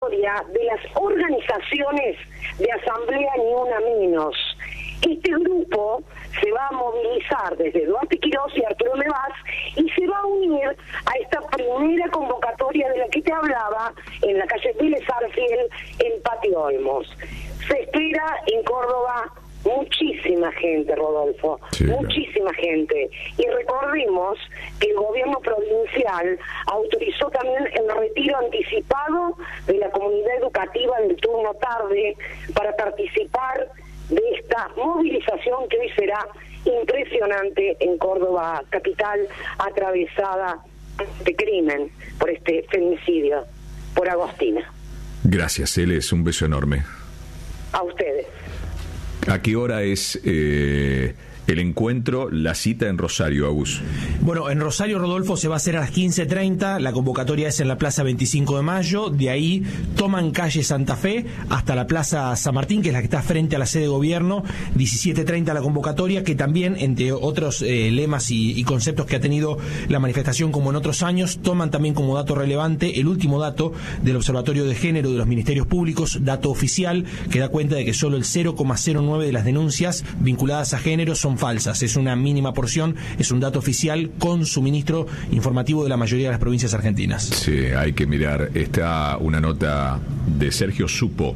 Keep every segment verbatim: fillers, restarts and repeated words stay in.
de las organizaciones de Asamblea Ni Una Menos. Este grupo se va a movilizar desde Duarte Quirós y Arturo Mevas y se va a unir a esta primera convocatoria de la que te hablaba en la calle Vélez Arfiel, en Patio Olmos. Se espera en Córdoba muchísima gente, Rodolfo, sí, muchísima claro. gente. Y recordemos que el gobierno provincial autorizó también el retiro anticipado de la comunidad educativa del turno tarde para participar de esta movilización que hoy será impresionante en Córdoba capital, atravesada por este crimen, por este femicidio, por Agostina. Gracias, Celes, un beso enorme. A ustedes. ¿A qué hora es eh, el encuentro, la cita en Rosario, Agus? Bueno, en Rosario, Rodolfo, se va a hacer a las quince treinta, la convocatoria es en la Plaza veinticinco de mayo, de ahí toman calle Santa Fe hasta la Plaza San Martín, que es la que está frente a la sede de gobierno, diecisiete treinta la convocatoria, que también, entre otros eh, lemas y, y conceptos que ha tenido la manifestación como en otros años, toman también como dato relevante el último dato del Observatorio de Género de los Ministerios Públicos, dato oficial, que da cuenta de que solo el cero coma cero nueve de las denuncias vinculadas a género son falsas. Es una mínima porción, es un dato oficial con suministro informativo de la mayoría de las provincias argentinas. Sí, hay que mirar. Está una nota de Sergio Supo,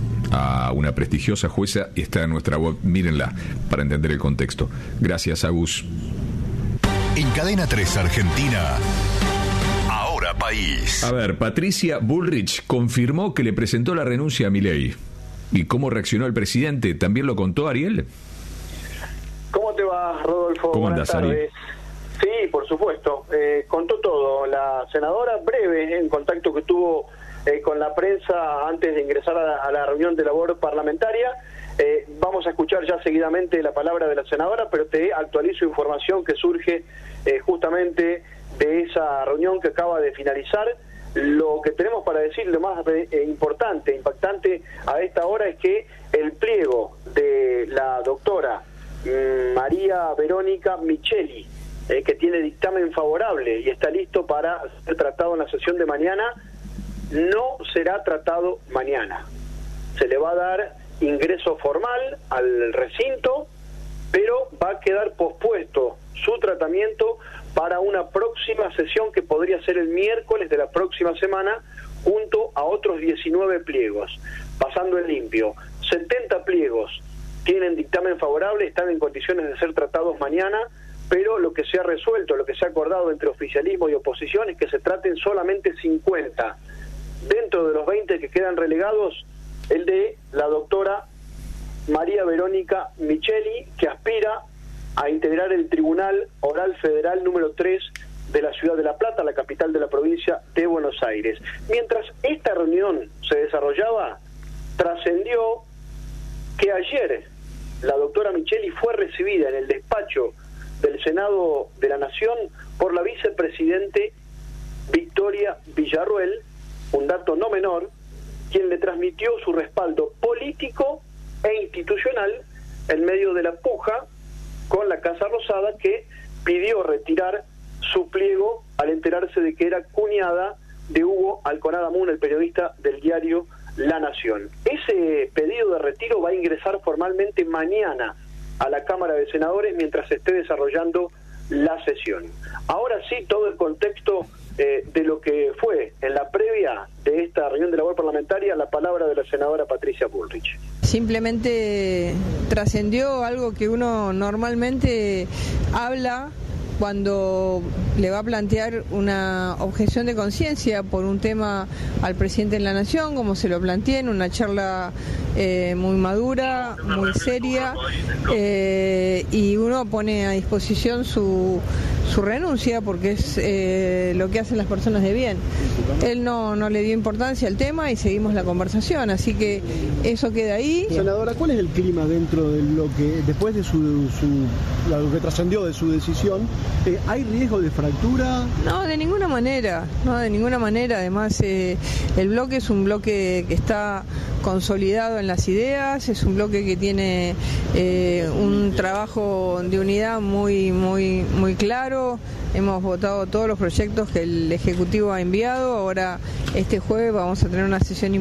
a una prestigiosa jueza, y está en nuestra web. Mírenla para entender el contexto. Gracias, Agus. En Cadena tres Argentina, Ahora País. A ver, Patricia Bullrich confirmó que le presentó la renuncia a Milei. ¿Y cómo reaccionó el presidente? ¿También lo contó Ariel? ¿Cómo te va, Rodolfo? ¿Cómo Buenas andas, tardes. Sí, por supuesto. Eh, contó todo. La senadora, breve en contacto que tuvo eh, con la prensa antes de ingresar a la, a la reunión de labor parlamentaria. Eh, vamos a escuchar ya seguidamente la palabra de la senadora, pero te actualizo información que surge eh, justamente de esa reunión que acaba de finalizar. Lo que tenemos para decir, lo más eh, importante, impactante a esta hora, es que el pliego de la doctora María Verónica Micheli, eh, que tiene dictamen favorable y está listo para ser tratado en la sesión de mañana, no será tratado mañana. Se le va a dar ingreso formal al recinto, pero va a quedar pospuesto su tratamiento para una próxima sesión que podría ser el miércoles de la próxima semana, junto a otros diecinueve pliegos. Pasando en limpio, setenta pliegos tienen dictamen favorable, están en condiciones de ser tratados mañana, pero lo que se ha resuelto, lo que se ha acordado entre oficialismo y oposición es que se traten solamente cincuenta. Dentro de los veinte que quedan relegados, el de la doctora María Verónica Micheli, que aspira a integrar el Tribunal Oral Federal número tres de la ciudad de La Plata, la capital de la provincia de Buenos Aires. Mientras esta reunión se desarrollaba, trascendió que ayer la doctora Micheli fue recibida en el despacho del Senado de la Nación por la vicepresidente Victoria Villarruel, un dato no menor, quien le transmitió su respaldo político e institucional en medio de la puja con la Casa Rosada, que pidió retirar su pliego al enterarse de que era cuñada de Hugo Alconada Moon, el periodista del diario La Nación. Ese pedido de retiro va a ingresar formalmente mañana a la Cámara de Senadores mientras se esté desarrollando la sesión. Ahora sí, todo el contexto eh, de lo que fue en la previa de esta reunión de labor parlamentaria, la palabra de la senadora Patricia Bullrich. Simplemente trascendió algo que uno normalmente habla cuando le va a plantear una objeción de conciencia por un tema al presidente de la Nación, como se lo planteé en una charla eh, muy madura, muy seria, eh, y uno pone a disposición su, su renuncia porque es eh, lo que hacen las personas de bien. Él no, no le dio importancia al tema y seguimos la conversación, así que eso queda ahí. Senadora, ¿cuál es el clima dentro de lo que, después de su, su lo que trascendió de su decisión? Eh, ¿Hay riesgo de fractura? No, de ninguna manera, no, de ninguna manera. Además, eh, el bloque es un bloque que está consolidado en las ideas, es un bloque que tiene eh, un trabajo de unidad muy, muy, muy claro. Hemos votado todos los proyectos que el Ejecutivo ha enviado. Ahora, este jueves vamos a tener una sesión importante